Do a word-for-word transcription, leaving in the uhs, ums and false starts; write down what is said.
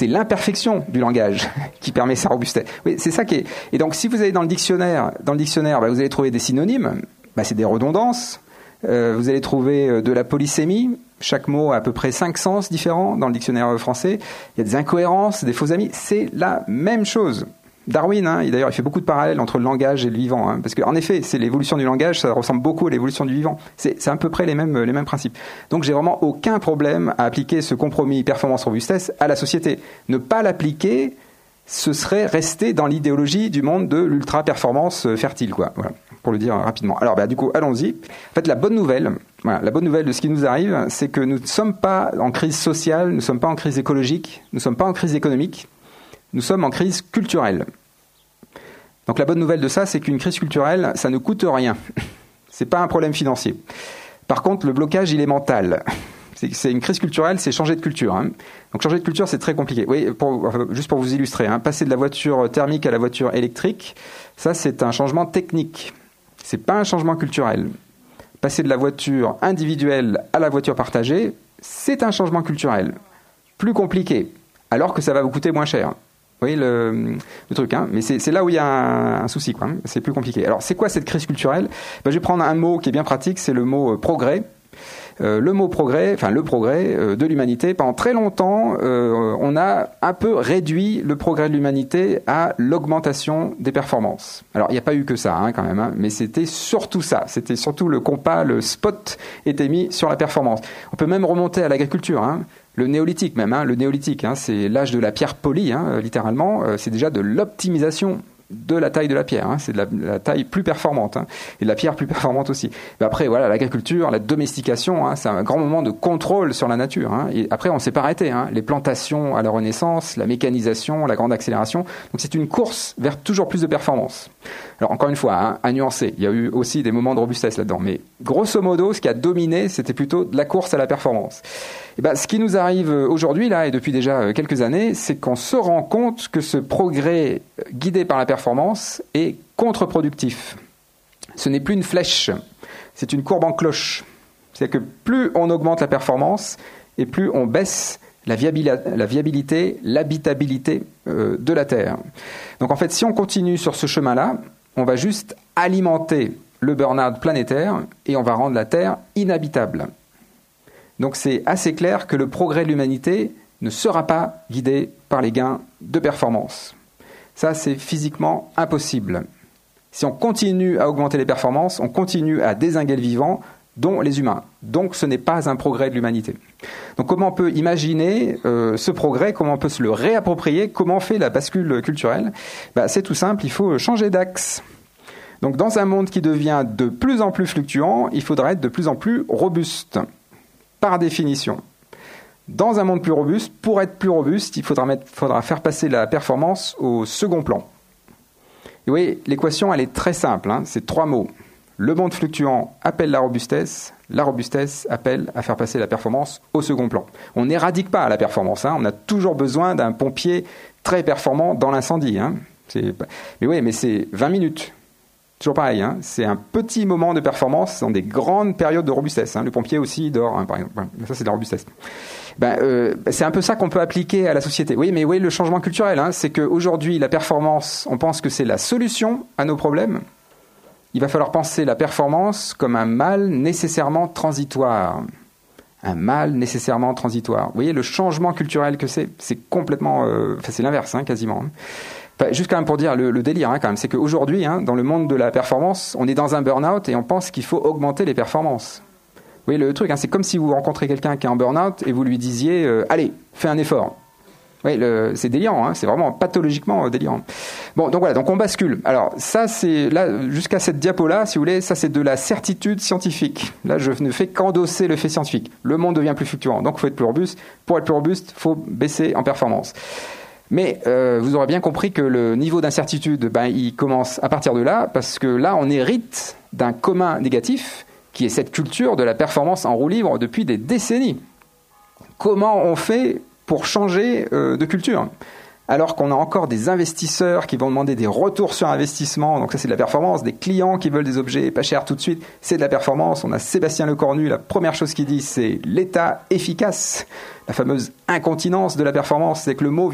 c'est l'imperfection du langage qui permet sa robustesse. Oui, c'est ça qui est. Et donc, si vous allez dans le dictionnaire, dans le dictionnaire, bah, vous allez trouver des synonymes. Bah, c'est des redondances. Euh, vous allez trouver de la polysémie. Chaque mot a à peu près cinq sens différents dans le dictionnaire français. Il y a des incohérences, des faux amis. C'est la même chose. Darwin, hein, d'ailleurs, il fait beaucoup de parallèles entre le langage et le vivant, hein, parce qu'en effet, c'est l'évolution du langage, ça ressemble beaucoup à l'évolution du vivant. C'est, c'est à peu près les mêmes, les mêmes principes. Donc, j'ai vraiment aucun problème à appliquer ce compromis performance-robustesse à la société. Ne pas l'appliquer, ce serait rester dans l'idéologie du monde de l'ultra-performance fertile, quoi. Voilà, pour le dire rapidement. Alors, bah, du coup, allons-y. En fait, la bonne nouvelle, voilà, la bonne nouvelle de ce qui nous arrive, c'est que nous ne sommes pas en crise sociale, nous ne sommes pas en crise écologique, nous ne sommes pas en crise économique. Nous sommes en crise culturelle. Donc la bonne nouvelle de ça, c'est qu'une crise culturelle, ça ne coûte rien. C'est pas un problème financier. Par contre, le blocage, il est mental. C'est, c'est une crise culturelle, c'est changer de culture. Hein. Donc changer de culture, c'est très compliqué. Oui, pour, enfin, juste pour vous illustrer, hein, passer de la voiture thermique à la voiture électrique, ça c'est un changement technique. C'est pas un changement culturel. Passer de la voiture individuelle à la voiture partagée, c'est un changement culturel. Plus compliqué, alors que ça va vous coûter moins cher. Vous voyez le, le truc, hein, mais c'est, c'est là où il y a un, un souci, quoi. Hein. C'est plus compliqué. Alors, c'est quoi cette crise culturelle ? Ben, je vais prendre un mot qui est bien pratique, c'est le mot euh, progrès. Euh, le mot progrès, enfin le progrès euh, de l'humanité. Pendant très longtemps, euh, on a un peu réduit le progrès de l'humanité à l'augmentation des performances. Alors, il n'y a pas eu que ça, hein, quand même, hein, mais c'était surtout ça. C'était surtout le compas, le spot était mis sur la performance. On peut même remonter à l'agriculture, hein. Le néolithique même, hein, le néolithique, hein, c'est l'âge de la pierre polie, hein, littéralement, euh, c'est déjà de l'optimisation de la taille de la pierre, hein, c'est de la, de la taille plus performante, hein, et de la pierre plus performante aussi. Mais après, voilà, l'agriculture, la domestication, hein, c'est un grand moment de contrôle sur la nature, hein, et après, on ne s'est pas arrêté, hein, les plantations à la Renaissance, la mécanisation, la grande accélération, donc c'est une course vers toujours plus de performance. Alors encore une fois, hein, à nuancer, il y a eu aussi des moments de robustesse là-dedans, mais grosso modo, ce qui a dominé, c'était plutôt de la course à la performance. Et ben, ce qui nous arrive aujourd'hui, là, et depuis déjà quelques années, c'est qu'on se rend compte que ce progrès guidé par la performance est contre-productif. Ce n'est plus une flèche, c'est une courbe en cloche. C'est-à-dire que plus on augmente la performance, et plus on baisse la, viabili- la viabilité, l'habitabilité euh, de la Terre. Donc en fait, si on continue sur ce chemin-là, on va juste alimenter le burn-out planétaire, et on va rendre la Terre inhabitable. Donc c'est assez clair que le progrès de l'humanité ne sera pas guidé par les gains de performance. Ça, c'est physiquement impossible. Si on continue à augmenter les performances, on continue à dézinguer le vivant, dont les humains. Donc ce n'est pas un progrès de l'humanité. Donc comment on peut imaginer euh, ce progrès, comment on peut se le réapproprier, comment on fait la bascule culturelle ? Ben, c'est tout simple, il faut changer d'axe. Donc dans un monde qui devient de plus en plus fluctuant, il faudra être de plus en plus robuste. Par définition. Dans un monde plus robuste, pour être plus robuste, il faudra, mettre, faudra faire passer la performance au second plan. Et vous voyez, l'équation, elle est très simple, hein, c'est trois mots. Le monde fluctuant appelle la robustesse, la robustesse appelle à faire passer la performance au second plan. On n'éradique pas la performance, hein, on a toujours besoin d'un pompier très performant dans l'incendie. Hein. C'est... Mais oui, mais c'est vingt minutes. Toujours pareil, hein, c'est un petit moment de performance dans des grandes périodes de robustesse. Hein. Le pompier aussi dort, hein, par exemple. Ça, c'est de la robustesse. Ben, euh, c'est un peu ça qu'on peut appliquer à la société. Oui, mais oui, le changement culturel, hein, c'est qu'aujourd'hui, la performance, on pense que c'est la solution à nos problèmes. Il va falloir penser la performance comme un mal nécessairement transitoire. Un mal nécessairement transitoire. Vous voyez, le changement culturel que c'est, c'est complètement... Euh, enfin, c'est l'inverse, hein, quasiment. Hein. Enfin, juste quand même pour dire le, le délire, hein, quand même, c'est qu'aujourd'hui, hein, dans le monde de la performance, on est dans un burn-out et on pense qu'il faut augmenter les performances. Vous voyez le truc, hein, c'est comme si vous rencontrez quelqu'un qui est en burn-out et vous lui disiez euh, « Allez, fais un effort ». Oui, le, c'est délirant, hein, c'est vraiment pathologiquement délirant. Bon, donc voilà, donc on bascule. Alors ça, c'est là jusqu'à cette diapo-là, si vous voulez, ça c'est de la certitude scientifique. Là, je ne fais qu'endosser le fait scientifique. Le monde devient plus fluctuant, donc il faut être plus robuste. Pour être plus robuste, il faut baisser en performance. Mais euh, vous aurez bien compris que le niveau d'incertitude, ben, il commence à partir de là, parce que là, on hérite d'un commun négatif, qui est cette culture de la performance en roue libre depuis des décennies. Comment on fait pour changer euh, de culture ? Alors qu'on a encore des investisseurs qui vont demander des retours sur investissement, donc ça c'est de la performance, des clients qui veulent des objets pas chers tout de suite, c'est de la performance. On a Sébastien Lecornu, la première chose qu'il dit, c'est l'état efficace, la fameuse incontinence de la performance, c'est que le mot